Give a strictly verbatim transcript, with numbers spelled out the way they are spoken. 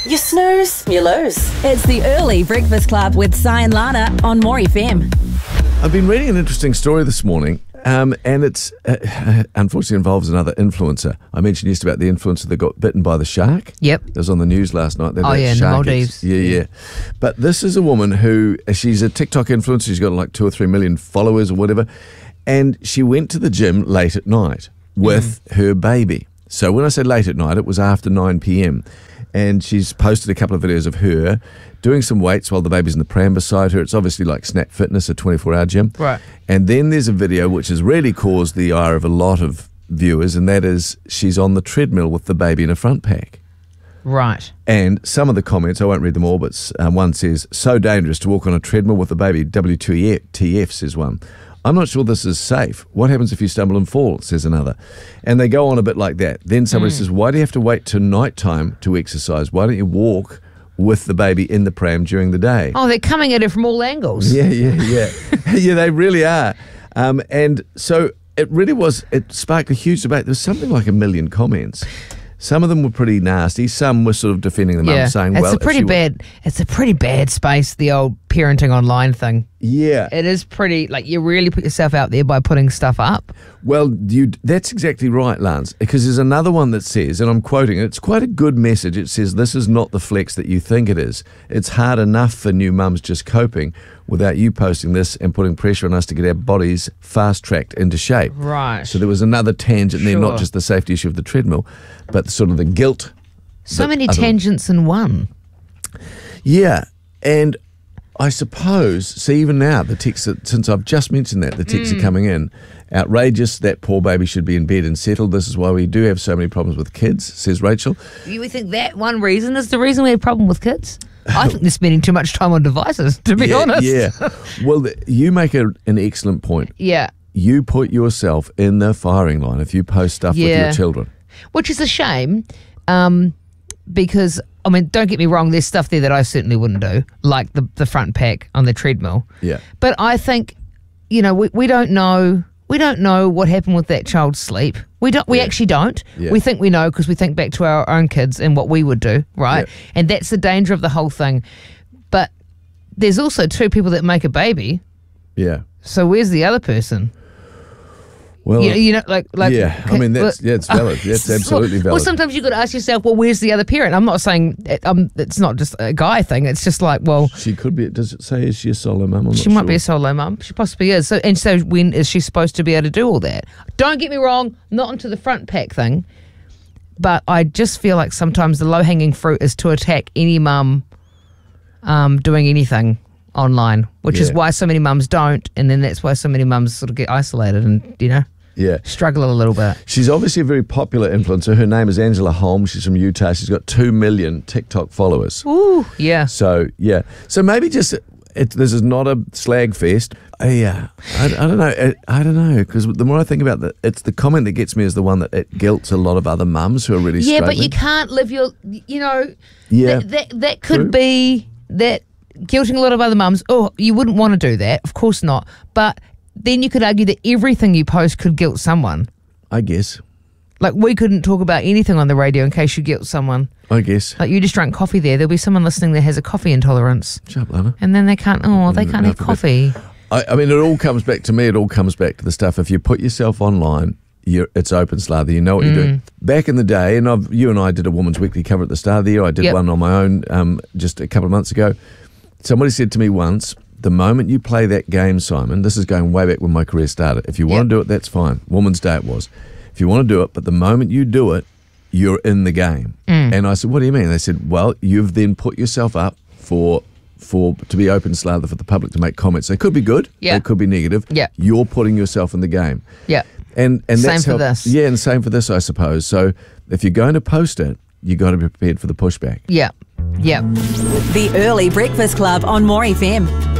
You snooze, you lose. It's the Early Breakfast Club with Si and Lana on More F M. I've been reading an interesting story this morning, um, and it's uh, unfortunately involves another influencer. I mentioned yesterday about the influencer that got bitten by the shark. Yep. That was on the news last night. Oh, yeah, in the Maldives. Yeah, yeah. But this is a woman who, she's a TikTok influencer. She's got like two or three million followers or whatever. And she went to the gym late at night with mm. her baby. So when I said late at night, it was after nine p.m. And she's posted a couple of videos of her doing some weights while the baby's in the pram beside her. It's obviously like Snap Fitness, a twenty-four hour gym. Right. And then there's a video which has really caused the ire of a lot of viewers, and that is she's on the treadmill with the baby in a front pack. Right. And some of the comments, I won't read them all, but um, one says, so dangerous to walk on a treadmill with the baby. W T F, says one. I'm not sure this is safe. What happens if you stumble and fall, says another. And they go on a bit like that. Then somebody mm. says, why do you have to wait till night time to exercise? Why don't you walk with the baby in the pram during the day? Oh, they're coming at it from all angles. Yeah, yeah, yeah. Yeah, they really are. Um, and so it really was, it sparked a huge debate. There was something like a million comments. Some of them were pretty nasty. Some were sort of defending the yeah. mum, saying, it's well... It's a pretty bad, it's a pretty bad space, the old parenting online thing. Yeah. It is pretty, like, you really put yourself out there by putting stuff up. Well, you that's exactly right, Lance, because there's another one that says, and I'm quoting it, it's quite a good message. It says, this is not the flex that you think it is. It's hard enough for new mums just coping without you posting this and putting pressure on us to get our bodies fast-tracked into shape. Right. So there was another tangent sure. there, not just the safety issue of the treadmill, but sort of the guilt. So many tangents in one. Yeah, and I suppose, see, even now, the texts, since I've just mentioned that, the texts mm. are coming in. Outrageous, that poor baby should be in bed and settled. This is why we do have so many problems with kids, says Rachel. You think that one reason is the reason we have a problem with kids? I think they're spending too much time on devices, to be yeah, honest. Yeah, well, you make a, an excellent point. Yeah. You put yourself in the firing line if you post stuff yeah. with your children. Which is a shame, um, because... I mean, don't get me wrong, there's stuff there that I certainly wouldn't do, like the, the front pack on the treadmill. Yeah. But I think, you know, we, we don't know we don't know what happened with that child's sleep. We don't we yeah. actually don't. Yeah. We think we know because we think back to our own kids and what we would do, right? Yeah. And that's the danger of the whole thing. But there's also two people that make a baby. Yeah. So where's the other person? Well, you know, you know, like, like yeah, I mean, that's, yeah, it's valid. That's absolutely valid. Well, sometimes you've got to ask yourself, well, where's the other parent? I'm not saying it, um, it's not just a guy thing. It's just like, well... She could be, does it say, is she a solo mum? I'm she not might sure. be a solo mum. She possibly is. So, and so when is she supposed to be able to do all that? Don't get me wrong, not into the front pack thing, but I just feel like sometimes the low-hanging fruit is to attack any mum um, doing anything online, which yeah. is why so many mums don't, and then that's why so many mums sort of get isolated and, you know... Yeah. Struggle a little bit. She's obviously a very popular influencer. Her name is Angela Holmes. She's from Utah. She's got two million TikTok followers. Ooh, yeah. So, yeah. So maybe just, it, this is not a slag fest. I, uh, I, I don't know. I, I don't know. Because the more I think about it, it's the comment that gets me is the one that it guilts a lot of other mums who are really yeah, struggling. Yeah, but you can't live your, you know, yeah, that, that, that could true. be, that guilting a lot of other mums, oh, you wouldn't want to do that. Of course not. But then you could argue that everything you post could guilt someone. I guess. Like, we couldn't talk about anything on the radio in case you guilt someone. I guess. Like, you just drank coffee there. There'll be someone listening that has a coffee intolerance. Shut up, Lana. And then they can't, oh, they can't have coffee. I, I mean, it all comes back to me, it all comes back to the stuff. If you put yourself online, you're, it's open slather. You know what mm. you're doing. Back in the day, and I've, you and I did a Woman's Weekly cover at the start of the year. I did yep. one on my own um, just a couple of months ago. Somebody said to me once, the moment you play that game, Simon, this is going way back when my career started. If you want yep. to do it, that's fine. Woman's Day it was. If you want to do it, but the moment you do it, you're in the game. Mm. And I said, what do you mean? They said, well, you've then put yourself up for for to be open slather for the public to make comments. They could be good, yep. they could be negative. Yep. You're putting yourself in the game. Yeah. And and same that's for how, this. Yeah, and same for this, I suppose. So if you're going to post it, you got to be prepared for the pushback. Yeah. Yeah. The Early Breakfast Club on More F M.